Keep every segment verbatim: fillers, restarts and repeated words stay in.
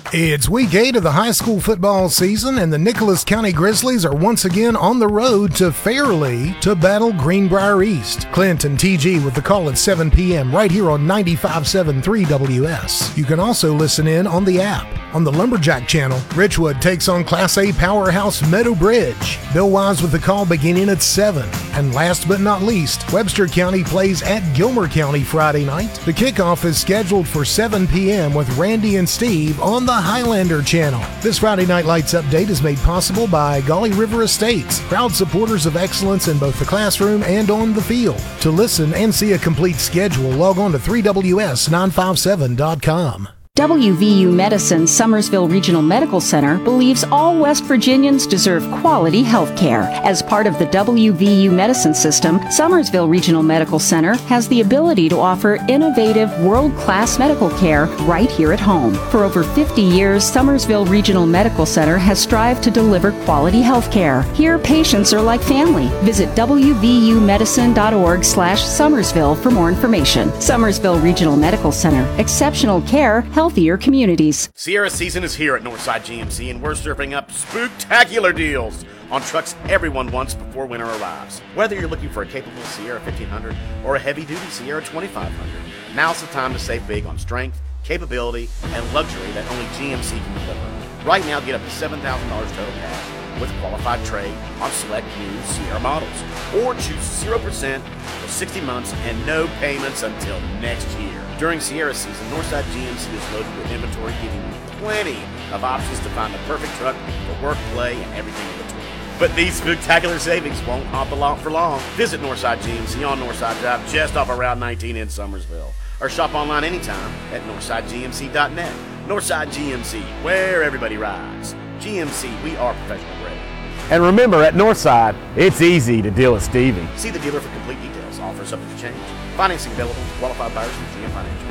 It's week eight of the high school football season, and the Nicholas County Grizzlies are once again on the road to Fairley to battle Greenbrier East. Clint and T G with the call at seven p.m. right here on ninety-five point seven three W S. You can also listen in on the app. On the Lumberjack channel, Richwood takes on Class A powerhouse Meadow Bridge. Bill Wise with the call beginning at seven. And last but not least, Webster County plays at Gilmer County Friday night. The kickoff is scheduled for seven p.m. with Randy and Steve on the Highlander channel. This Friday Night Lights update is made possible by Gauley River Estates, proud supporters of excellence in both the classroom and on the field. To listen and see a complete schedule, log on to three W S nine fifty-seven dot com. W V U Medicine Summersville Regional Medical Center believes all West Virginians deserve quality health care. As part of the W V U Medicine System, Summersville Regional Medical Center has the ability to offer innovative, world-class medical care right here at home. For over fifty years, Summersville Regional Medical Center has strived to deliver quality health care. Here, patients are like family. Visit W V U medicine dot org slash Summersville for more information. Summersville Regional Medical Center. Exceptional care, healthier communities. Sierra season is here at Northside G M C, and we're serving up spooktacular deals on trucks everyone wants before winter arrives. Whether you're looking for a capable Sierra fifteen hundred or a heavy-duty Sierra twenty-five hundred, now's the time to save big on strength, capability, and luxury that only G M C can deliver. Right now, get up to seven thousand dollars total cash with qualified trade on select new Sierra models. Or choose zero percent for sixty months and no payments until next year. During Sierra season, Northside G M C is loaded with inventory, giving you plenty of options to find the perfect truck for work, play, and everything in between. But these spectacular savings won't hop along for long. Visit Northside G M C on Northside Drive just off of Route nineteen in Summersville. Or shop online anytime at northside G M C dot net. Northside G M C, where everybody rides. G M C, we are professional grade. And remember, at Northside, it's easy to deal with Stevie. See the dealer for complete details. Offer subject to change. Financing available to qualified buyers from G M Financial.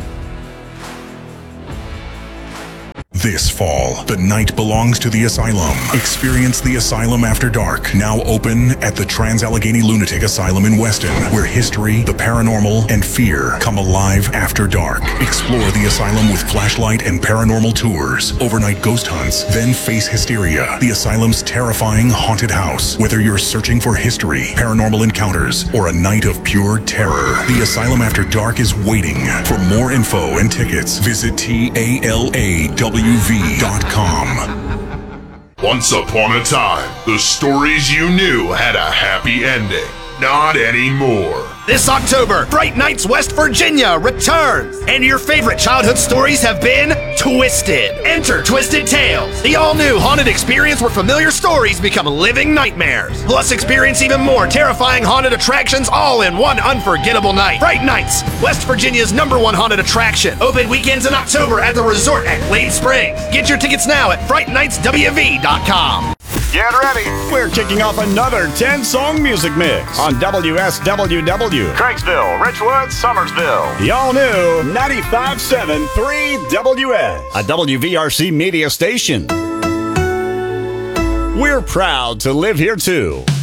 This fall, the night belongs to the Asylum. Experience the Asylum After Dark, now open at the Trans-Allegheny Lunatic Asylum in Weston, where history, the paranormal, and fear come alive after dark. Explore the asylum with flashlight and paranormal tours, overnight ghost hunts, then face hysteria, the asylum's terrifying haunted house. Whether you're searching for history, paranormal encounters, or a night of pure terror, the Asylum After Dark is waiting. For more info and tickets, visit T A L A W V dot com. Once upon a time, the stories you knew had a happy ending. Not anymore. This October, Fright Nights West Virginia returns, and your favorite childhood stories have been twisted. Enter Twisted Tales, the all-new haunted experience where familiar stories become living nightmares. Plus, experience even more terrifying haunted attractions all in one unforgettable night. Fright Nights, West Virginia's number one haunted attraction. Open weekends in October at the resort at Glade Springs. Get your tickets now at fright nights W V dot com. Get ready! We're kicking off another ten-song music mix on W S W W. Craigksville, Richwood, Summersville. The all-new ninety-five point seven three W S. A W V R C media station. We're proud to live here, too.